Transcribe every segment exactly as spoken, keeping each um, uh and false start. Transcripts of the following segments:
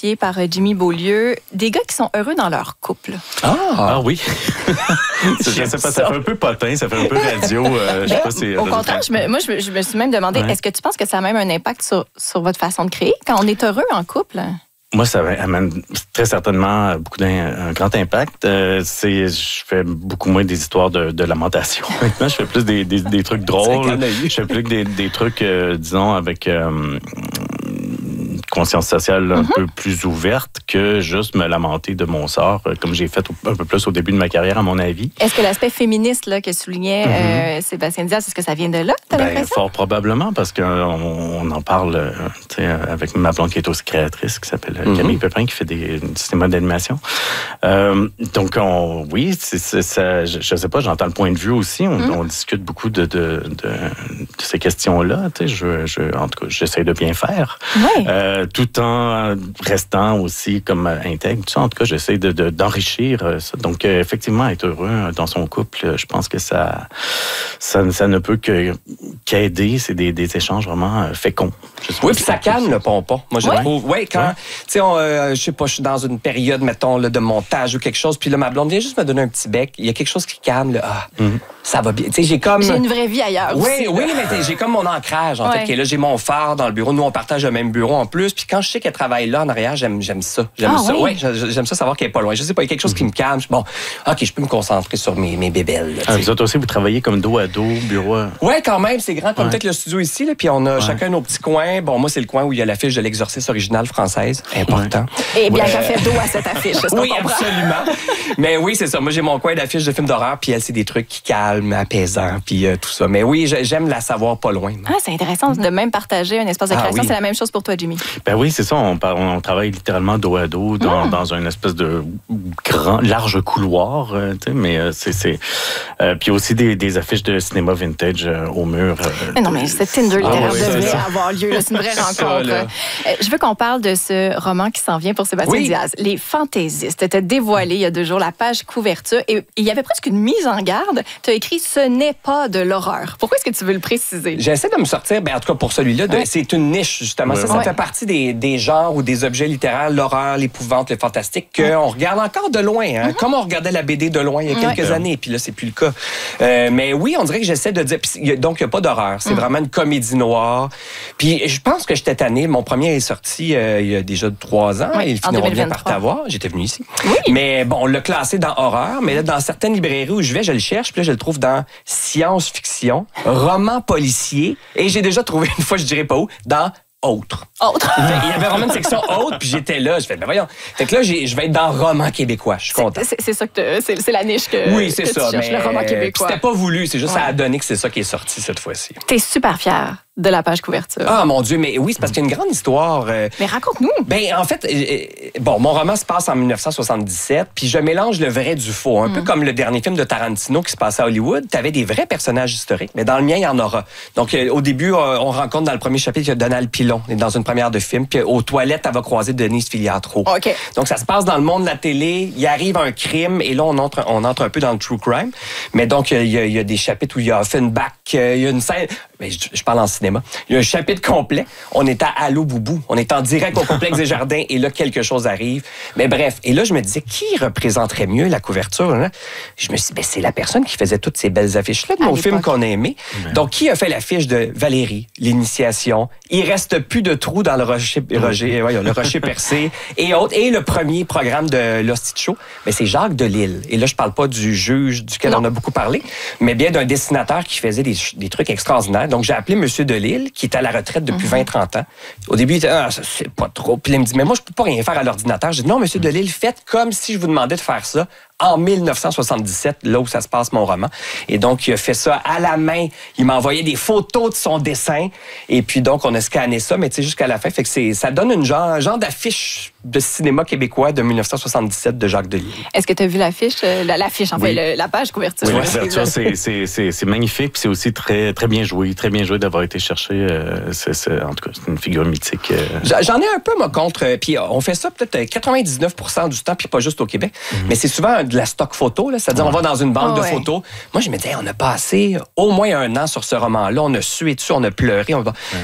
confié par Jimmy Beaulieu, des gars qui sont heureux dans leur couple. Ah, ah oui. Je sais pas, ça fait un peu potin, ça fait un peu radio. Euh, je sais pas si, au contraire, je me, moi, je me, je me suis même demandé, ouais. est-ce que tu penses que ça a même un impact sur, sur votre façon de créer quand on est heureux en couple? Moi, ça amène très certainement beaucoup d'un, un grand impact. Euh, c'est, je fais beaucoup moins des histoires de, de lamentation. Maintenant, je fais plus des, des, des trucs drôles. Je fais plus que des, des trucs, euh, disons, avec euh, conscience sociale un mm-hmm. peu plus ouverte que juste me lamenter de mon sort, comme j'ai fait un peu plus au début de ma carrière, à mon avis. Est-ce que l'aspect féministe là, que soulignait mm-hmm. euh, Sébastien Diaz, est-ce que ça vient de là, t'as ben, fort probablement, parce qu'on on en parle avec ma blonde qui est aussi créatrice, qui s'appelle mm-hmm. Camille Pépin, qui fait des cinémas d'animation. Euh, donc, on, oui, c'est, c'est, ça, je, je sais pas, j'entends le point de vue aussi. On, mm-hmm. on discute beaucoup de, de, de, de ces questions-là. Je, je, en tout cas, j'essaie de bien faire. Oui. Euh, tout en restant aussi comme intègre. En tout cas, j'essaie de, de, d'enrichir ça. Donc, euh, effectivement, être heureux dans son couple, je pense que ça, ça, ça ne peut que, qu'aider. C'est des, des échanges vraiment féconds. Oui, puis ça calme le pompon. Moi, je oui. trouve. Oui, quand, ouais. tu sais, euh, je sais pas, je suis dans une période, mettons, là, de montage ou quelque chose, puis là, ma blonde vient juste me donner un petit bec. Il y a quelque chose qui calme, là. Ah, mm-hmm. ça va bien. Tu sais, j'ai comme. J'ai une vraie vie ailleurs. Oui, aussi, oui, mais j'ai comme mon ancrage, en ouais. fait. Là, j'ai mon phare dans le bureau. Nous, on partage le même bureau en plus. Puis quand je sais qu'elle travaille là en arrière, j'aime, j'aime ça. J'aime ah, ça. Oui, ouais, j'aime ça savoir qu'elle est pas loin. Je sais pas, il y a quelque chose mm-hmm. qui me calme. Je, bon, OK, je peux me concentrer sur mes, mes bébelles. Là, ah, vous autres aussi, vous travaillez comme dos à dos, bureau à... Oui, quand même. C'est grand comme ouais. peut-être le studio ici. Là, puis on a ouais. chacun nos petits coins. Bon, moi, c'est le coin où il y a l'affiche de l'Exorciste originale française. Important. Ouais. Et bien, ça fait dos à cette affiche. Oui, absolument. Mais oui, c'est ça. Moi, j'ai mon coin d'affiche de films d'horreur. Puis elle, c'est des trucs qui calment, apaisants, puis euh, tout ça. Mais oui, j'aime la savoir pas loin. Ah, c'est intéressant de même partager un espace de création. Ah, oui. C'est la même chose pour toi, Jimmy. Ben oui, c'est ça. On, on travaille littéralement dos à dos dans, mmh. dans une espèce de grand, large couloir. Euh, mais euh, c'est... c'est euh, puis aussi des, des affiches de cinéma vintage euh, au mur. Euh, mais non, mais cette Tinder littéraire ah, oui, devrait ça. avoir lieu. Là, c'est une vraie rencontre. Ça, euh, je veux qu'on parle de ce roman qui s'en vient pour Sébastien oui. Diaz. Les Fantaisistes. Tu as dévoilé il y a deux jours la page couverture et il y avait presque une mise en garde. Tu as écrit « Ce n'est pas de l'horreur ». Pourquoi est-ce que tu veux le préciser? J'essaie de me sortir, ben, en tout cas pour celui-là, de, ouais. c'est une niche justement. Ouais, ça, ça ouais. fait partie des, des genres ou des objets littéraires, l'horreur, l'épouvante, le fantastique, qu'on ouais. regarde encore de loin. Hein, mm-hmm. Comme on regardait la B D de loin il y a quelques ouais. années. Puis là, c'est plus le cas. Euh, mais oui, on dirait que j'essaie de dire... Donc, il n'y a pas d'horreur. C'est mm. vraiment une comédie noire. Puis je pense que j'étais tanné. Mon premier est sorti euh, il y a déjà trois ans. Oui, ils finiront bien par t'avoir. J'étais venu ici. Oui. Mais bon, on l'a classé dans horreur. Mais là, dans certaines librairies où je vais, je le cherche. Puis là, je le trouve dans science-fiction, roman policier. Et j'ai déjà trouvé, une fois, je dirais pas où, dans autre. Autre. Il y avait vraiment une section autre, puis j'étais là. Je fais, ben voyons. Fait que là, j'ai, je vais être dans roman québécois. Je suis content. C'est, c'est ça que c'est, c'est la niche que. Oui, c'est que ça. Tu cherches, mais le roman québécois. C'était pas voulu. C'est juste ouais. ça a donné que c'est ça qui est sorti cette fois-ci. T'es super fier de la page couverture. Ah, mon Dieu, mais oui, c'est parce qu'il y a une grande histoire. Euh, mais raconte-nous. Ben, en fait, euh, bon, mon roman se passe en dix-neuf cent soixante-dix-sept, puis je mélange le vrai du faux. Un mm. peu comme le dernier film de Tarantino qui se passait à Hollywood. T'avais des vrais personnages historiques, mais dans le mien, il y en aura. Donc, euh, au début, euh, on rencontre dans le premier chapitre, il y a Donald Pilon, dans une première de film, puis aux toilettes, elle va croiser Denise Filiatro. Okay. Donc, ça se passe dans le monde de la télé. Il arrive un crime, et là, on entre, on entre un peu dans le true crime. Mais donc, il y a, il y a des chapitres où il y a Offenbach, il y a une scène... Mais je, je parle en cinéma. Il y a un chapitre complet. On est à Allô Boubou. On est en direct au complexe des Jardins et là, quelque chose arrive. Mais bref. Et là, je me disais, qui représenterait mieux la couverture? Là? Je me suis dit, ben, c'est la personne qui faisait toutes ces belles affiches-là de nos films qu'on a aimés. Ouais. Donc, qui a fait l'affiche de Valérie, l'initiation? Il reste plus de trous dans le rocher, rocher, ouais, le rocher percé et autres. Et le premier programme de l'Hostie Show, ben, c'est Jacques Delisle. Et là, je parle pas du juge duquel non. on a beaucoup parlé, mais bien d'un dessinateur qui faisait des, des trucs extraordinaires. Donc, j'ai appelé M. Delisle, qui est à la retraite depuis mm-hmm. vingt trente ans. Au début, il était, ah, ça, c'est pas trop. Puis là, il me dit, mais moi, je peux pas rien faire à l'ordinateur. J'ai dit, non, M. Mm-hmm. Delisle, faites comme si je vous demandais de faire ça en dix-neuf cent soixante-dix-sept, là où ça se passe, mon roman. Et donc, il a fait ça à la main. Il m'a envoyé des photos de son dessin. Et puis, donc, on a scanné ça, mais tu sais, jusqu'à la fin. Fait que c'est, ça donne une genre, un genre d'affiche de cinéma québécois de dix-neuf cent soixante-dix-sept de Jacques Delisle. Est-ce que tu as vu l'affiche, euh, l'affiche, en oui. fait, le, la page couverture? Oui, la couverture, c'est, c'est, c'est, c'est magnifique. Puis c'est aussi très, très bien joué. Très bien joué d'avoir été cherché. Euh, c'est, c'est, en tout cas, c'est une figure mythique. Euh... J'en ai un peu, moi, contre. Euh, puis on fait ça peut-être quatre-vingt-dix-neuf pour cent du temps, puis pas juste au Québec. Mm-hmm. Mais c'est souvent de la stock photo. Là, c'est-à-dire, ouais. on va dans une banque oh, de photos. Ouais. Moi, je me disais, hey, on a passé au moins un an sur ce roman-là. On a sué dessus, on a pleuré. On va... ouais.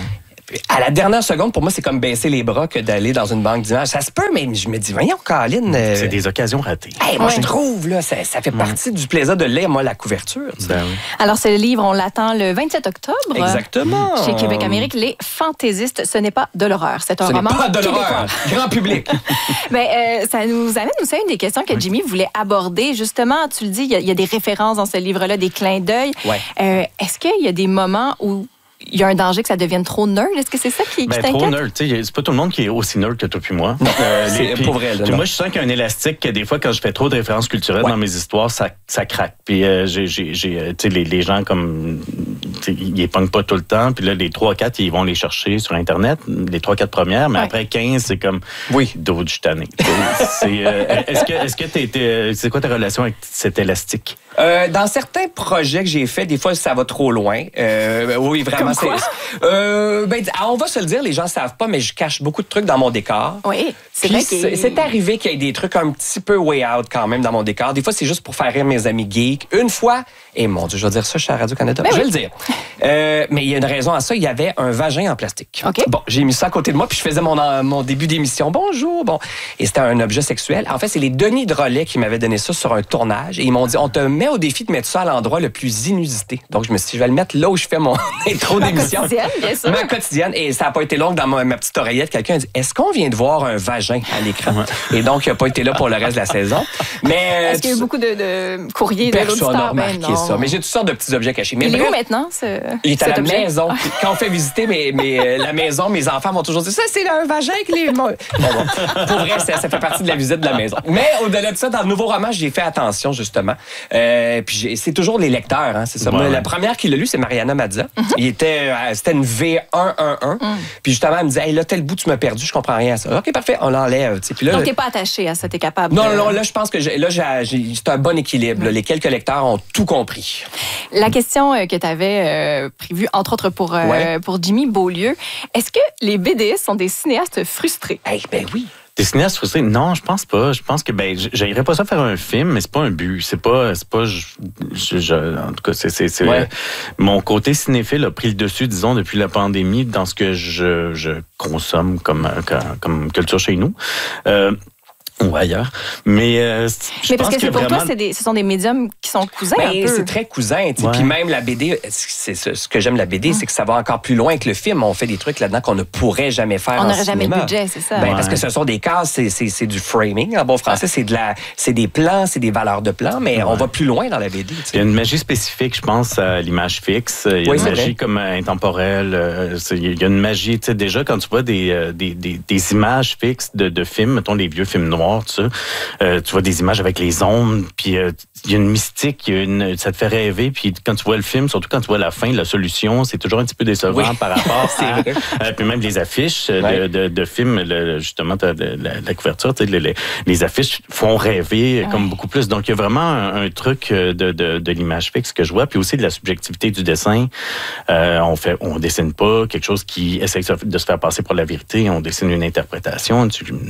à la dernière seconde, pour moi, c'est comme baisser les bras que d'aller dans une banque d'images. Ça se peut, mais je me dis, voyons, Caroline... Euh... C'est des occasions ratées. Hey, moi, ouais. je trouve, là, ça, ça fait partie mmh. du plaisir de lire, moi, la couverture. Ben oui. Alors, ce livre, on l'attend le vingt-sept octobre. Exactement. Chez Québec Amérique, Les Fantaisistes, ce n'est pas de l'horreur. C'est un ce roman n'est pas de l'horreur. Grand public. ben, euh, ça nous amène aussi à une des questions que oui. Jimmy voulait aborder. Justement, tu le dis, il y, y a des références dans ce livre-là, des clins d'œil. Ouais. Euh, est-ce qu'il y a des moments où il y a un danger que ça devienne trop nerd? Est-ce que c'est ça qui, qui ben, t'inquiète? Trop nerd. C'est pas tout le monde qui est aussi nerd que toi puis moi. Non, euh, c'est puis, pour vrai. Là, puis moi, je sens qu'il y a un élastique que des fois, quand je fais trop de références culturelles ouais. dans mes histoires, ça, ça craque. Puis euh, j'ai, j'ai, j'ai, les, les gens, comme... ils les pognent pas tout le temps. Puis là, les trois quatre, ils vont les chercher sur Internet. Les trois quatre premières. Mais ouais. après quinze, c'est comme... Oui. D'autres, je suis tanné. c'est, euh, est-ce que, est-ce que t'es, t'es, c'est quoi ta relation avec cet élastique? Euh, dans certains projets que j'ai faits, des fois, ça va trop loin. Euh, oui, vraiment. Comme quoi? C'est, euh, ben, on va se le dire, les gens ne savent pas, mais je cache beaucoup de trucs dans mon décor. Oui, c'est Puis vrai c'est, c'est arrivé qu'il y ait des trucs un petit peu way out quand même dans mon décor. Des fois, c'est juste pour faire rire mes amis geeks. Une fois, et mon Dieu, je vais dire ça, je suis à Radio-Canada. Ben je oui. vais le dire. Euh, mais il y a une raison à ça. Il y avait un vagin en plastique. Okay. Bon, j'ai mis ça à côté de moi, puis je faisais mon, mon début d'émission. Bonjour, bon. Et c'était un objet sexuel. En fait, c'est les Denis Drolet qui m'avaient donné ça sur un tournage. Et ils m'ont dit, on te met au défi de mettre ça à l'endroit le plus inusité. Donc, je me suis dit, je vais le mettre là où je fais mon intro d'émission. Ma quotidienne, bien sûr. Ma quotidienne. Et ça n'a pas été long dans ma, ma petite oreillette. Quelqu'un a dit, est-ce qu'on vient de voir un vagin à l'écran? Ouais. Et donc, il n'a pas été là pour le reste de la saison. Mais, est-ce qu'il y a eu beaucoup de, de courriers de l'auditeur? Personne n'a remarqué ça. Mais j'ai toutes sortes de petits objets cachés. Mais il bref, est où maintenant? Ce, il est à la objet? maison. Quand on fait visiter mes, mes, la maison, mes enfants vont toujours dire, ça, c'est un vagin que les... Bon, bon. Pour vrai, ça, ça fait partie de la visite de la maison. Mais au-delà de ça, dans le nouveau roman, j'ai fait attention, justement. Euh, puis j'ai, c'est toujours les lecteurs, hein, c'est ça. Ouais. La première qui l'a lu, c'est Mariana Mazza. Mm-hmm. Il était, euh, c'était une V un un un. Mm. Puis justement, elle me disait, hey, là, tel bout, tu m'as perdu, je comprends rien à ça. OK, parfait, on l'enlève. Puis là, donc, t'es pas attaché à ça, t'es capable. Non, de... non, là, je pense que j'ai, là, j'ai, j'ai, c'est un bon équilibre. Mm. Là. Les quelques lecteurs ont tout compris. La question euh, que tu avais euh, prévue, entre autres pour, euh, ouais. pour Jimmy Beaulieu, est-ce que les B D S sont des cinéastes frustrés? Eh hey, ben oui. Des cinéastes frustrés? Non, je pense pas. Je pense que ben, j'aimerais pas ça faire un film, mais c'est pas un but. C'est pas, c'est pas. Je, je, en tout cas, c'est, c'est, c'est ouais. euh, mon côté cinéphile a pris le dessus, disons, depuis la pandémie, dans ce que je, je consomme comme, comme, comme culture chez nous. Euh, ou ailleurs. Mais, euh, je mais parce pense que, c'est que pour vraiment... toi, c'est des, ce sont des médiums qui sont cousins ben, un peu. C'est très cousin. Ouais. Puis même la B D, c'est ce, ce que j'aime de la B D, mmh. c'est que ça va encore plus loin que le film. On fait des trucs là-dedans qu'on ne pourrait jamais faire on en n'aurait cinéma. jamais le budget, c'est ça. Ben, ouais. Parce que ce sont des cases, c'est, c'est, c'est du framing. En bon français, c'est, de la, c'est des plans, c'est des valeurs de plans, mais ouais. on va plus loin dans la B D. Il y a une magie spécifique, je pense, à l'image fixe. Il y a oui, une magie vrai. comme intemporelle. Il y a une magie, tu sais, déjà, quand tu vois des, des, des, des images fixes de, de films, mettons les vieux films noirs, tout ça, Euh, tu vois des images avec les ombres, puis il euh, y a une mystique, y a une, ça te fait rêver, puis quand tu vois le film, surtout quand tu vois la fin, la solution, c'est toujours un petit peu décevant oui. par rapport à... euh, puis même les affiches ouais. de, de, de films, le, justement, de, de, de la, la couverture, les, les, les affiches font rêver ouais. comme beaucoup plus. Donc, il y a vraiment un, un truc de, de, de l'image fixe que je vois, puis aussi de la subjectivité du dessin. Euh, on fait, on dessine pas quelque chose qui essaie de se faire passer pour la vérité, on dessine une interprétation,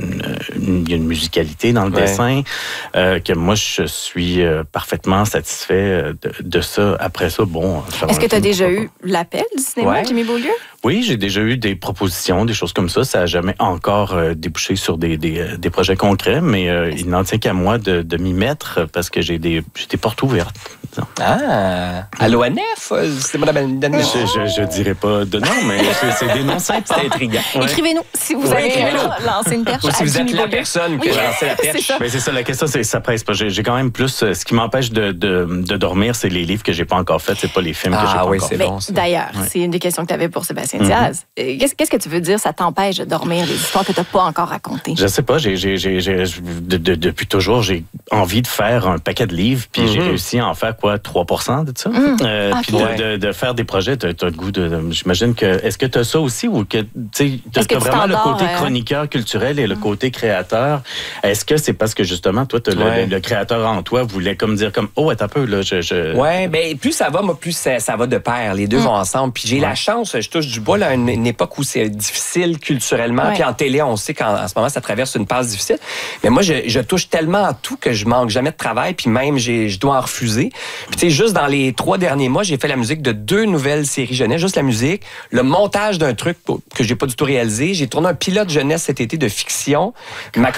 il y a une musicalité dans le ouais. dessin, euh, que moi, je suis euh, parfaitement satisfait de, de ça. Après ça, bon... Est-ce que tu as déjà eu l'appel du cinéma, ouais. Jimmy Beaulieu? Oui, j'ai déjà eu des propositions, des choses comme ça. Ça n'a jamais encore euh, débouché sur des, des, des projets concrets, mais euh, il n'en tient qu'à moi de, de m'y mettre parce que j'ai des, j'ai des portes ouvertes. Disons. Ah! À l'O N F? C'est mon je, je, je dirais pas de nom, mais c'est, c'est des noms simples. C'est intriguant. Ouais. Écrivez-nous si vous oui, avez euh, lancé une perche. Ou si vous êtes la personne qui oui. a lancé la perche. c'est ça. Mais c'est ça, la question, c'est ça presse pas. J'ai, j'ai quand même plus... Ce qui m'empêche de, de, de dormir, c'est les livres que j'ai pas encore faits, c'est pas les films ah, que j'ai pas oui, encore faits. Bon, d'ailleurs, ouais. c'est une des questions que tu avais pour Sébastien Diaz. Mm-hmm. Qu'est-ce, qu'est-ce que tu veux dire, ça t'empêche de dormir, les histoires que tu n'as pas encore racontées? Je sais pas, j'ai, j'ai, j'ai, j'ai, de, de, depuis toujours, j'ai envie de faire un paquet de livres, puis mm-hmm. j'ai réussi à en faire, quoi, trois pour cent de ça? Mm. Euh, okay. Puis de, de, de faire des projets, tu as le goût de, de... J'imagine que... Est-ce que tu as ça aussi, ou que tu as vraiment le côté euh... chroniqueur culturel et le mm. côté créateur? Est-ce que c'est parce que, justement, toi, ouais. le, le, le créateur en toi voulait comme dire, comme, oh, attends un peu, là, je... je... Oui, bien, plus ça va, moi, plus ça, ça va de pair. Les deux mm. vont ensemble. Puis j'ai ouais. la chance, je touche du bois, là, à une, une époque où c'est difficile culturellement. Ouais. Puis en télé, on sait qu'en en ce moment, ça traverse une passe difficile. Mais moi, je, je touche tellement à tout que je manque jamais de travail, puis même, j'ai, je dois en refuser. Puis tu sais, juste dans les trois derniers mois, j'ai fait la musique de deux nouvelles séries jeunesse, juste la musique, le montage d'un truc que j'ai pas du tout réalisé. J'ai tourné un pilote jeunesse cet été de fiction. Ma